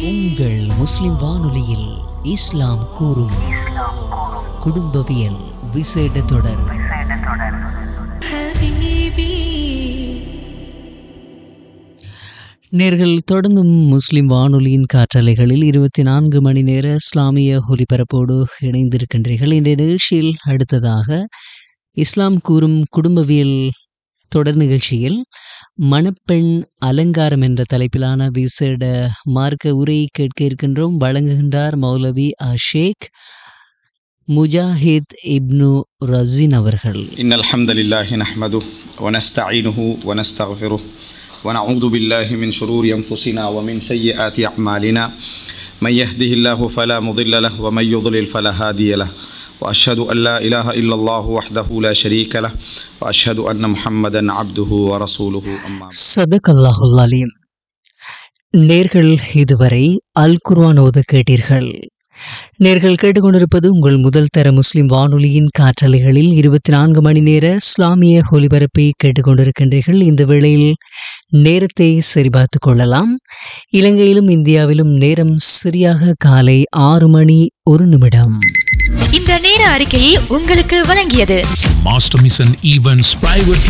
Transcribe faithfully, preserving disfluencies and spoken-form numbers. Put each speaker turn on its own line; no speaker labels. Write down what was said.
உங்கள் முஸ்லிம் வானொலியில் இஸ்லாம் கூறும் குடும்பவியல் விசேட தொடர். நேர்கள் தொடர்ந்தும் முஸ்லிம் வானொலியின் காற்றலைகளில் இருபத்தி நான்கு மணி நேர இஸ்லாமிய ஒலிபரப்போடு இணைந்திருக்கின்றீர்கள். இந்த நிகழ்ச்சியில் அடுத்ததாக இஸ்லாம் கூறும் குடும்பவியல் தொடர் நிகழ்ச்சியில் மணப்பெண் அலங்காரம் என்ற தலைப்பிலான விசேட மார்க்க உரையை கேட்க இருக்கின்றோம். வழங்குகின்றார் மௌலவி அஷேக் முஜாஹித் இப்னு ரஸின் அவர்கள்.
இன்னல் ஹம்தலில்லாஹி நஹ்மதுஹு வ நஸ்தஈனுஹு வ நஸ்தக்ஃபிருஹு வ நஊது பில்லாஹி மின் ஷுரூரி அன்ஃபுஸினா வ மின் ஸய்யிஆத்தி அஅமாலினா மன் யஹ்திஹில்லாஹு ஃபலா முضில்ல லஹு வ மன் யுض்லில் ஃபலா ஹாதிய லஹு وأشهد أن لا إله إلا الله وحده لا شريك له وأشهد أن محمدا عبده ورسوله أما بعد.
صدق الله العليم. நேர்கள் இதுவரை அல் குர்ஆன் ஓத கேட்டீர்கள். நேர்கள் கேட்டுக்கொண்டிருப்பது உங்கள் முதல் தர முஸ்லிம் வானொலியின் காற்றலைகளில் இருபத்தி நான்கு மணி நேர இஸ்லாமிய ஒலிபரப்பை கேட்டுக்கொண்டிருக்கின்றீர்கள். இந்த வேளையில் நேரத்தை சரிபார்த்து கொள்ளலாம். இலங்கையிலும் இந்தியாவிலும் நேரம் சரியாக காலை ஆறு மணி ஒரு நிமிடம்.
இந்த நேர அறிக்கையை உங்களுக்கு வழங்கியது
மாஸ்டர் மிஷன் ஈவென்ட்ஸ் பிரைவேட்